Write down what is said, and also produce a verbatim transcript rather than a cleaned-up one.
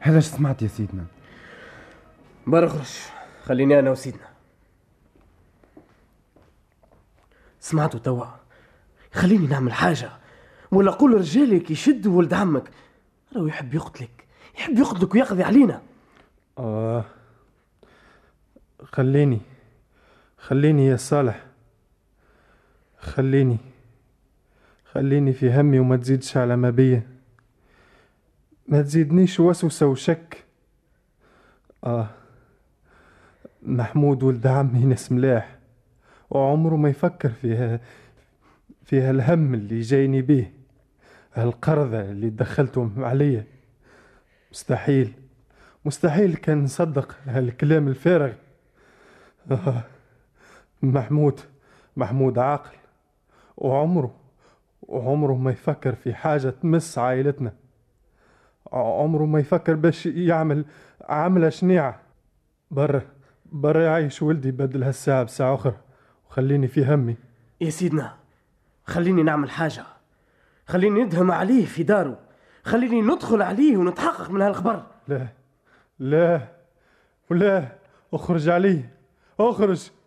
هذا اش سمعت يا سيدنا؟ برخرج، خليني انا وسيدنا. سمعتوا توا؟ خليني نعمل حاجة، ولا قول رجالك يشدوا ولد عمك، لو يحب يقتلك يحب يقتلك ويقضي علينا. آه خليني خليني يا صالح، خليني خليني في همي وما تزيدش على ما بيا، ما تزيدنيش وسوسة وشك. آه محمود ولد عمي ناس ملاح، وعمره ما يفكر فيها فيها الهم اللي جايني بيه، هالقرضة اللي دخلتهم عليا. مستحيل مستحيل كان نصدق هالكلام الفارغ. آه محمود محمود عاقل، وعمره وعمره ما يفكر في حاجة تمس عائلتنا، عمره ما يفكر باش يعمل عملة شنيعة. برا برا يعيش ولدي بدل هالساعة بساعة أخرى، وخليني في همي. يا سيدنا خليني نعمل حاجة، خليني ندهم عليه في داره، خليني ندخل عليه ونتحقق من هالخبر. لا لا ولا، اخرج عليه، اخرج